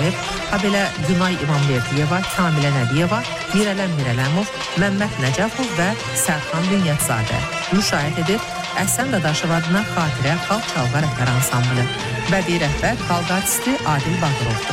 səslənib. Habelə Günay İmamverdiyeva, Kamilə Nəbiyeva, Mirələm Mirələmov, Məmməd Nəcəfov və Sərxan Bünyətzadə. Müşahidə edir Əhsən Dadaşov adına Xatirə Xalq Çalğı rəhbər ansamblı. Bədii rəhbər xalq artisti Adil Bağırovdur.